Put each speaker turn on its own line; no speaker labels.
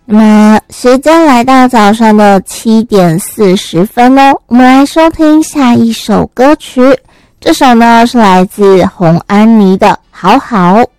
那么时间来到早上的7:40哦，我们来收听下一首歌曲。这首呢是来自洪安妮的《好好》。